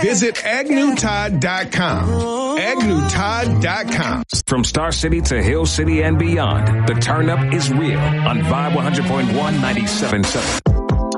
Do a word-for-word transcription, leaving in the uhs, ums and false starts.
Visit Agnew Todd dot com. Agnew Todd dot com. From Star City to Hill City and beyond, the turn up is real on Vibe one hundred point one, ninety-seven point seven.